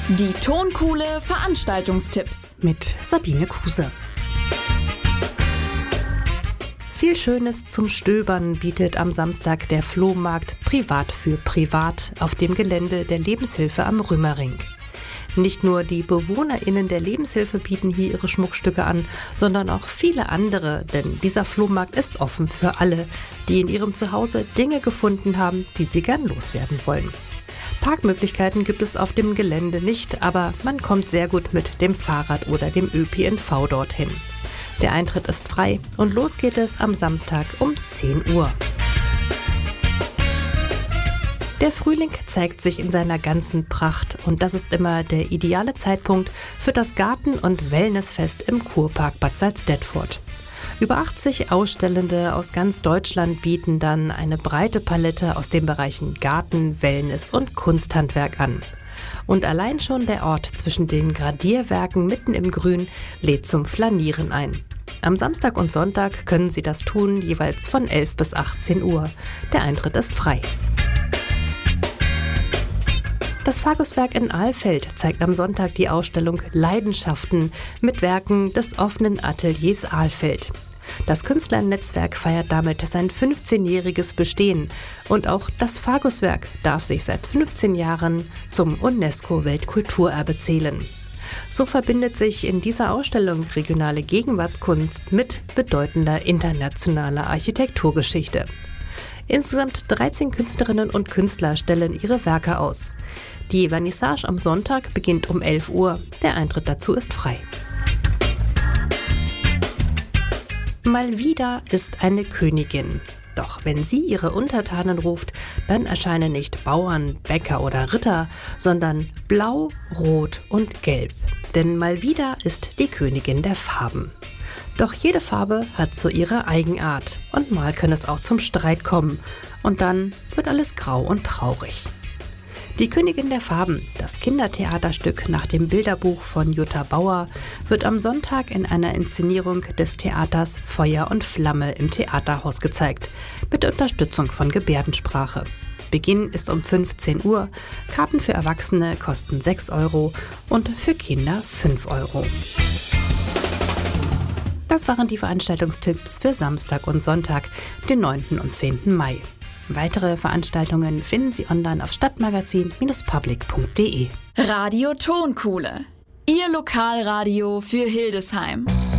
Die Tonkuhle Veranstaltungstipps mit Sabine Kuse. Viel Schönes zum Stöbern bietet am Samstag der Flohmarkt Privat für Privat auf dem Gelände der Lebenshilfe am Römering. Nicht nur die BewohnerInnen der Lebenshilfe bieten hier ihre Schmuckstücke an, sondern auch viele andere, denn dieser Flohmarkt ist offen für alle, die in ihrem Zuhause Dinge gefunden haben, die sie gern loswerden wollen. Parkmöglichkeiten gibt es auf dem Gelände nicht, aber man kommt sehr gut mit dem Fahrrad oder dem ÖPNV dorthin. Der Eintritt ist frei und los geht es am Samstag um 10 Uhr. Der Frühling zeigt sich in seiner ganzen Pracht und das ist immer der ideale Zeitpunkt für das Garten- und Wellnessfest im Kurpark Bad Salzdetford. Über 80 Ausstellende aus ganz Deutschland bieten dann eine breite Palette aus den Bereichen Garten, Wellness und Kunsthandwerk an. Und allein schon der Ort zwischen den Gradierwerken mitten im Grün lädt zum Flanieren ein. Am Samstag und Sonntag können Sie das tun, jeweils von 11 bis 18 Uhr. Der Eintritt ist frei. Das Fagusswerk in Alfeld zeigt am Sonntag die Ausstellung Leidenschaften mit Werken des offenen Ateliers Alfeld. Das Künstlernetzwerk feiert damit sein 15-jähriges Bestehen und auch das Fagusswerk darf sich seit 15 Jahren zum UNESCO-Weltkulturerbe zählen. So verbindet sich in dieser Ausstellung regionale Gegenwartskunst mit bedeutender internationaler Architekturgeschichte. Insgesamt 13 Künstlerinnen und Künstler stellen ihre Werke aus. Die Vernissage am Sonntag beginnt um 11 Uhr. Der Eintritt dazu ist frei. Malvida ist eine Königin. Doch wenn sie ihre Untertanen ruft, dann erscheinen nicht Bauern, Bäcker oder Ritter, sondern Blau, Rot und Gelb. Denn Malvida ist die Königin der Farben. Doch jede Farbe hat so ihre Eigenart und mal kann es auch zum Streit kommen und dann wird alles grau und traurig. Die Königin der Farben, das Kindertheaterstück nach dem Bilderbuch von Jutta Bauer, wird am Sonntag in einer Inszenierung des Theaters Feuer und Flamme im Theaterhaus gezeigt, mit Unterstützung von Gebärdensprache. Beginn ist um 15 Uhr, Karten für Erwachsene kosten 6 € und für Kinder 5 €. Das waren die Veranstaltungstipps für Samstag und Sonntag, den 9. und 10. Mai. Weitere Veranstaltungen finden Sie online auf stadtmagazin-public.de. Radio Tonkuhle, Ihr Lokalradio für Hildesheim.